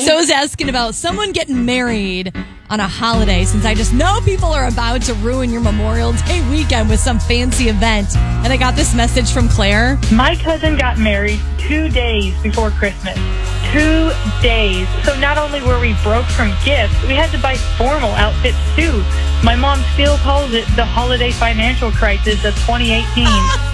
So I was asking about someone getting married on a holiday, since I just know people are about to ruin your Memorial Day weekend with some fancy event. And I got this message from Claire. My cousin got married 2 days before Christmas. 2 days. So not only were we broke from gifts, we had to buy formal outfits too. My mom still calls it the holiday financial crisis of 2018.